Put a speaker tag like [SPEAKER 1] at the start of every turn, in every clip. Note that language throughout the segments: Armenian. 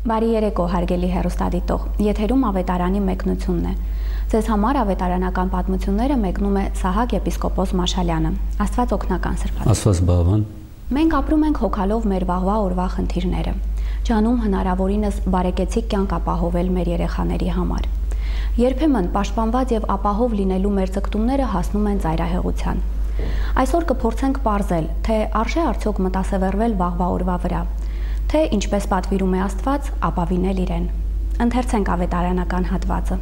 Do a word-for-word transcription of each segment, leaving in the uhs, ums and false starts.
[SPEAKER 1] Բարի երեկո, հարգելի հեռուստադիտող, եթերում ավետարանի մեկնությունն է։ Ձեզ համար ավետարանական պատմությունները մեկնում է Սահակ եպիսկոպոս Մաշալյանը։ Աստված օգնական սրբազան։
[SPEAKER 2] Աստված բավան։
[SPEAKER 1] Մենք ապրում ենք հոգալով մեր վաղվա օրվա խնդիրները։ Ջանում հնարավորինս բարեկեցիկ կյանք ապահովել մեր երեխաների համար։ Երբեմն պաշտպանված եւ ապահով լինելու մեր ձգտումները հասնում են ծայրահեղության։ Այսօր կփորձենք պարզել, թե արժե արդյոք մտասևեռվել վաղվա օրվա վրա, թե ինչպես պատվիրում է Աստված ապավինել իրեն։ Ընթերցենք ավետարանական հատվածը։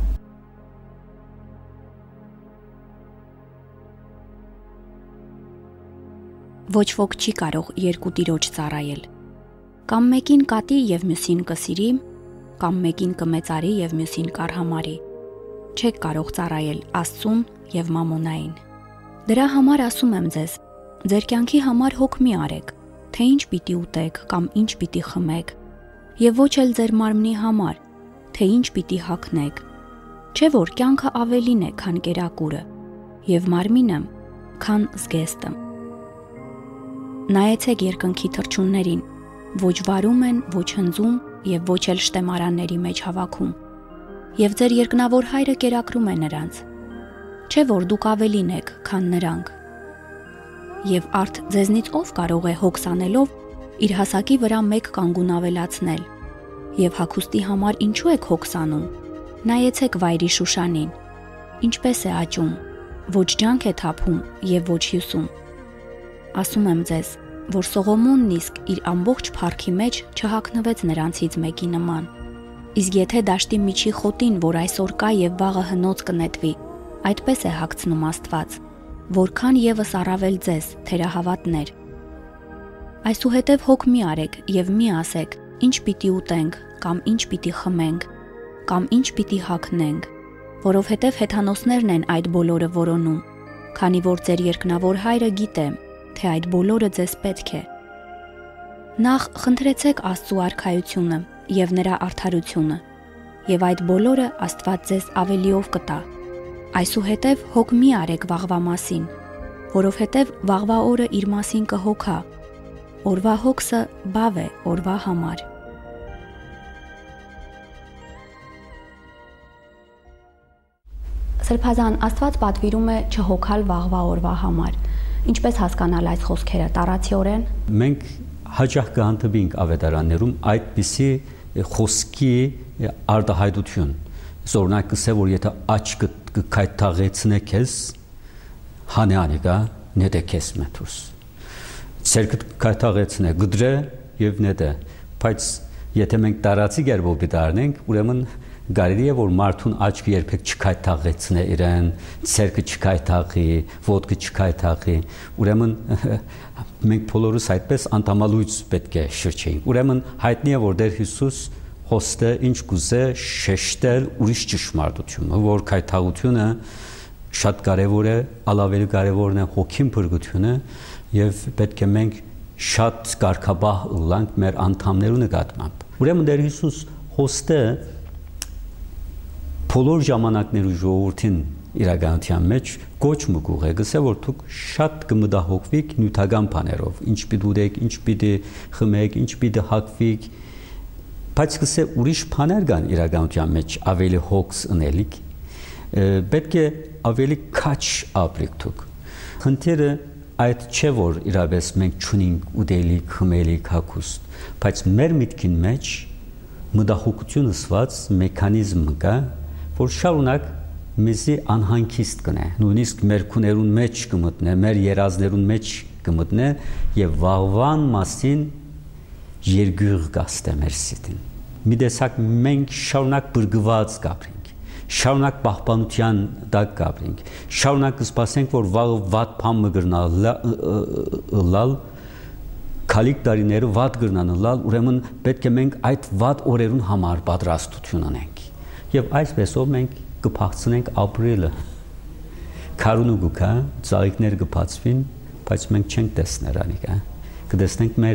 [SPEAKER 1] Ոչ ոք չի կարող երկու տիրոջ ծառայել։ Կամ մեկին կատի եւ մյուսին կսիրի, կամ մեկին կմեծարի եւ մյուսին կարհամարի։ Չեք կարող ծառայել Աստծուն եւ մամոնային։ Դրա համար ասում եմ ձեզ, ձեր կյանքի համար հոգ մի արեք, թե ինչ պիտի ուտեք կամ ինչ պիտի խմեք, եւ ոչ էլ ձեր մարմնի համար, թե ինչ պիտի հագնեք։ Չէ՞ որ կյանքը ավելին է, քան կերակուրը, եւ մարմինը, քան զգեստը։ Նայեցեք երկնքի թռչուններին, ոչ վարում են, ոչ հնձում եւ ոչ էլ շտեմարանների մեջ հավաքում, եւ ձեր երկնավոր Հայրը կերակրում է նրանց։ Չէ՞ որ դուք ավելին եք, քան նրանք։ Եվ արդ ձեզնից ով կարող է հոգս անելով իր հասակի վրա մեկ կանգուն ավելացնել։ Եվ հագուստի համար ինչու եք հոգս անում։ Նայեցեք վայրի Շուշանին, ինչպես է աճում, ոչ ջանք է թափում եւ ոչ հյուսում։ Ասում եմ ձեզ, որ Սողոմոնն իսկ իր ամբողջ փառքի մեջ չհագնվեց նրանցից մեկի նման։ Իսկ եթե դաշտի միջի խոտին, որ այսօր կա եւ վաղը հնոց կնետվի, այդպես է հագցնում Աստված, որքան եւս առավել ձեզ, թերահավատներ։ Այսուհետև հոգ մի արեք եւ մի ասեք, ինչ պիտի ուտենք, կամ ինչ պիտի խմենք, կամ ինչ պիտի հագնենք, որովհետև հեթանոսներն են այդ բոլորը որոնում, քանի որ ձեր երկնավոր Հայրը գիտե, թե այդ բոլորը ձեզ պետք է։ Նախ խնդրեցեք Աստծու արքայությունը եւ նրա արդարությունը, եւ այդ բոլորը Աստված ձեզ ավելիով կտա։ Այսուհետև հոգ մի արեք վաղվա մասին, որովհետև վաղվա օրը իր մասին կհոգա։ Օրվա հոգսը բավ է օրվա համար։ Սրբազան, Աստված պատվիրում է չհոգալ վաղվա օրվա համար։ Ինչպես հասկանալ այս խոսքերը տարածիորեն։
[SPEAKER 2] Մենք հաճախ կհանդիպենք ավետարաններում այդպիսի խոսքի արտահայտություն։ Օրինակ կսե որ եթե աչքը կքայթաղեցնե քեզ, հանեանի գա նետե քեզ մեթուս։ Ցերկը քայթաղեցնե գդրե եւ նետե։ Բայց եթե մենք տարածի գերբով դառնենք, ուրեմն գարելի է որ մարդուն աչքը երբեք չքայթաղեցնե իրեն, ցերկը չքայթաղի, ոտքը չքայթաղի։ Ուրեմն մենք բոլորս այդպես անտամալույց պետք է շրջեինք։ Ուրեմն հայտնի է որ Տեր Հիսուս խոստը ինչ կուզե շեշտել ուրիշ ճշմարտությունը, որ քայթաղությունը շատ կարևոր է, ալավելի կարևորն է հոգին փրկությունը եւ պետք է մենք շատ կարգաբահ ըլլանք մեր անդամներու նկատմամբ։ Ուրեմն Տեր Հիսուս խոստը բոլոր ժամանակներու ժողովրդին իրականության մեջ գոչ մգուղ է, գսե որ դուք շատ կմտահոգվիք նյութական բաներով, ինչ պիտի ուտեք, ինչ պիտի խմեք, ինչ պիտի հագվիք, բայց գսե ուրիշ բաներ կան իրականության մեջ ավելի հոգս ունելիք, պետք է ավելի քաչ ապրեք դուք։ Խնդիրը այդ չէ որ իրավես մենք չունենք ուտելիք, խմելիք, հագուստ, բայց մեր միտքին մեջ մտահոգություն ըսված մեխանիզմ կա, որ շարունակ մեզի անհանգիստ կնե, նույնիսկ մեր քուներուն մեջ կմտնե, մեր երազներուն մեջ կմտնե եւ վաղվան մասին երգյուղ կաստե մեր սիտին։ Մի տեսակ մենք շարունակ բրգված կապրենք, շարունակ պահպանության տակ կապրենք, շարունակ կսպասենք, որ վաղը վատ բան մգրնալ լալ, քալիք տարիները վատ գրնան լալ, ուրեմն պետք է մենք այդ վատ օրերուն համար պատրաստություն անենք։ Եվ այսպեսով մենք կփախցնենք ապրելը։ Քարունը գուքա, ծաղիկներ կբացվին, բայց մենք չենք տեսներ անիկա։ Կտեսնենք մեր